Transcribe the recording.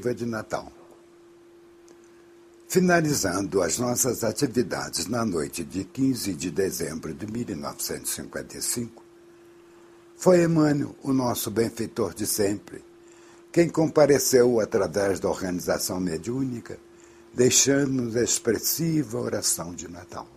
de Natal. Finalizando as nossas atividades na noite de 15 de dezembro de 1955, foi Emmanuel, o nosso benfeitor de sempre, quem compareceu através da organização mediúnica, deixando-nos a expressiva oração de Natal.